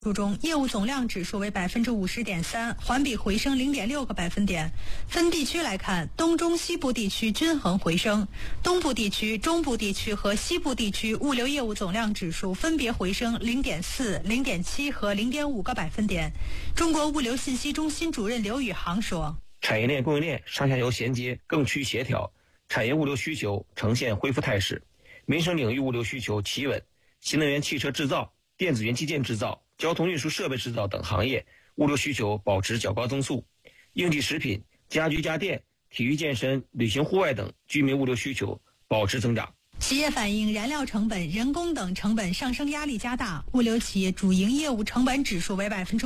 中，业务总量指数为 50.3%， 环比回升 0.6个百分点。分地区来看，东中西部地区均衡回升，东部地区、中部地区和西部地区物流业务总量指数分别回升 0.4、0.7和 0.5个百分点。中国物流信息中心主任刘宇航说， 产业链供应链上下游衔接更趋协调，产业物流需求呈现恢复态势，民生领域物流需求企稳，新能源汽车制造、电子元器件制造、交通运输设备制造等行业物流需求保持较高增速，应急食品、家居家电、体育健身、旅行户外等居民物流需求保持增长。 企业反映燃料成本、人工等成本上升压力加大，物流企业主营业务成本指数为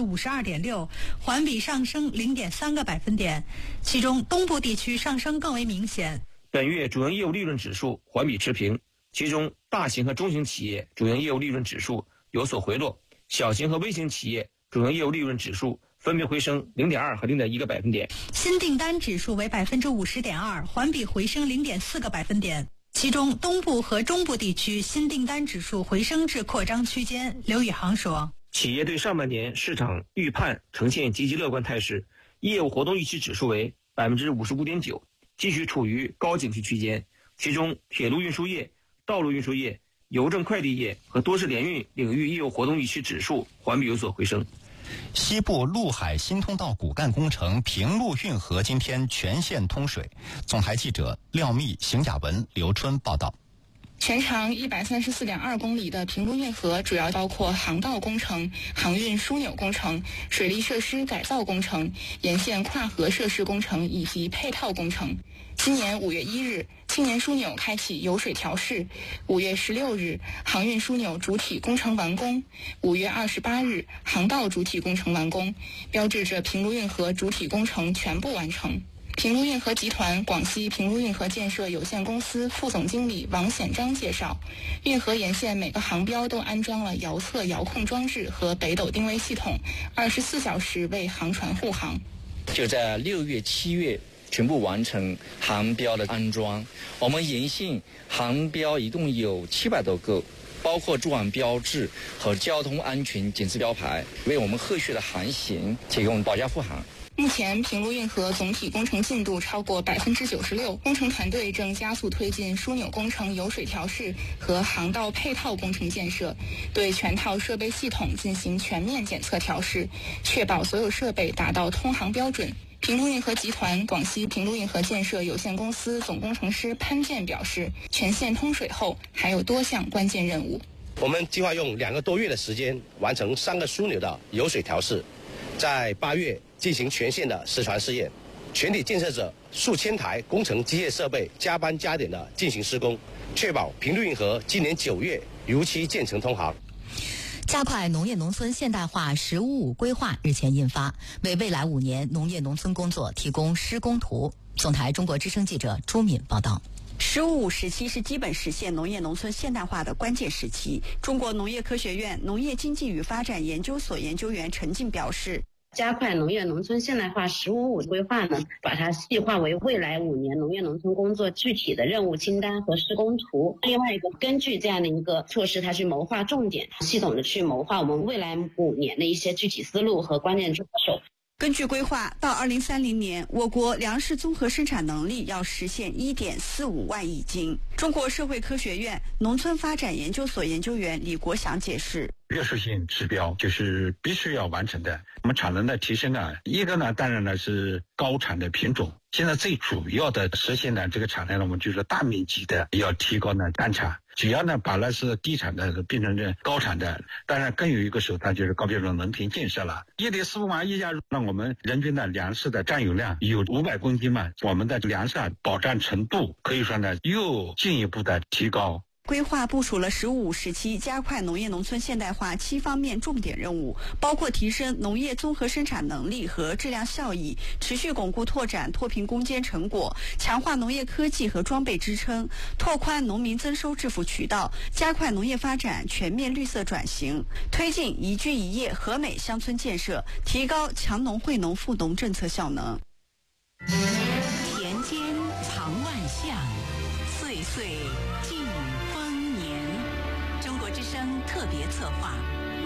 52.6%， 环比上升 0.3个百分点，其中东部地区上升更为明显。 本月主营业务利润指数环比持平，其中大型和中型企业主营业务利润指数有所回落，小型和微型企业主营业务利润指数分别回升 0.2 和 0.1个百分点。 新订单指数为 50.2%， 环比回升 0.4个百分点。其中东部和中部地区新订单指数回升至扩张区间。刘宇航说， 企业对上半年市场预判呈现积极乐观态势，业务活动预期指数为 55.9%， 继续处于高景气区间。其中铁路运输业、道路运输业、邮政快递业和多式联运领域业务活动预期指数环比有所回升。 西部陆海新通道骨干工程平陆运河今天全线通水。总台记者廖密、邢雅文、刘春报道。 全长134.2公里的平陆运河主要包括航道工程、航运枢纽工程、水利设施改造工程、沿线跨河设施工程以及配套工程。今年5月1日，青年枢纽开启油水调试；5月16日，航运枢纽主体工程完工；5月28日，航道主体工程完工，标志着平陆运河主体工程全部完成。平陆运河集团广西平陆运河建设有限公司副总经理王显章介绍，运河沿线每个航标都安装了遥测遥控装置和北斗定位系统，24小时为航船护航。 就在6月、7月全部完成航标的安装。我们沿线航标一共有700多个，包括驻岸标志和交通安全警示标牌，为我们后续的航行提供保驾护航。 目前平陆运河总体工程进度超过 96%， 工程团队正加速推进枢纽工程油水调试和航道配套工程建设，对全套设备系统进行全面检测调试，确保所有设备达到通航标准。平陆运河集团广西平陆运河建设有限公司总工程师潘健表示，全线通水后还有多项关键任务。 我们计划用2个多月的时间完成3个枢纽的油水调试，在8月进行全线的实船试验，全体建设者数千台工程机械设备加班加点的进行施工，确保平陆运河今年9月如期建成通航。 加快农业农村现代化“15-5”规划日前印发，为未来5年农业农村工作提供施工图。总台中国之声记者朱敏报道。 “15-5”时期是基本实现农业农村现代化的关键时期。中国农业科学院农业经济与发展研究所研究员陈进表示， 加快农业农村现代化“15-5”规划呢，把它细化为未来5年农业农村工作具体的任务清单和施工图。另外一个，根据这样的一个措施，它去谋划重点，系统的去谋划我们未来5年的一些具体思路和关键抓手。 根据规划，到2030年，我国粮食综合生产能力要实现1.45万亿斤。中国社会科学院农村发展研究所研究员李国祥解释， 约束性指标就是必须要完成的。我们产能的提升啊，一个呢，当然呢是高产的品种。现在最主要的实现呢，这个产能呢，我们就是大面积的要提高呢单产。只要呢把那是低产的变成这高产的，当然更有一个手段就是高标准农田建设了。1.45万亿加入，让我们人均的粮食的占有量有500公斤嘛，我们的粮食保障程度可以说呢又进一步的提高。 规划部署了“15-5”时期加快农业农村现代化7方面重点任务，包括提升农业综合生产能力和质量效益，持续巩固拓展脱贫攻坚成果，强化农业科技和装备支撑，拓宽农民增收致富渠道，加快农业发展全面绿色转型，推进宜居宜业和美乡村建设，提高强农惠农富农政策效能。 田间藏万象，岁岁尽丰年。中国之声特别策划，马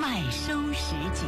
麦收时节。